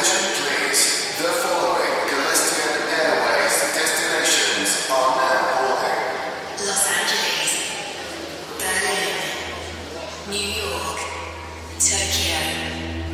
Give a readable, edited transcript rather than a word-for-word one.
Attention please. The following Galician Airways destinations are now boarding. Los Angeles, Berlin, New York, Tokyo.